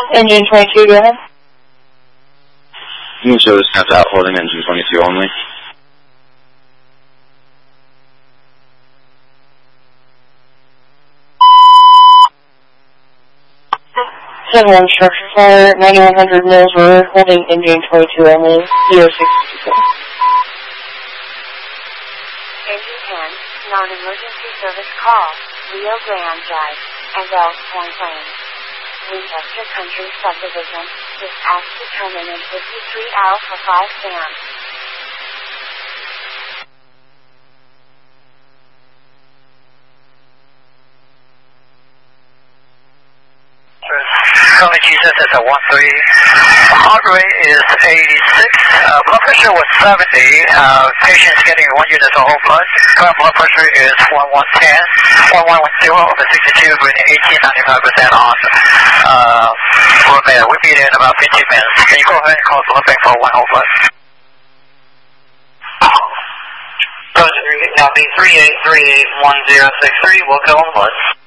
Engine 22, go ahead. You can show the snaps out holding engine 22 only. 7-1 structure fire, 9100 mils, we're holding engine 22 only, 062. Engine 10, non-emergency service call, Rio Grande Drive, and Bells Point Lane. Winchester Country Subdivision, dispatch to terminate 53 Alpha 5 Sam. Coming Jesus at a 13. Heart rate is 86. Blood pressure was 70. Patient's getting 1 unit of whole blood. Current blood pressure is 1110. 1110 over 62, breathing 1895% on room air. We'll be there in about 15 minutes. Can you go ahead and call the bank for 1 whole blood? Now be 38381063. We'll go on blood.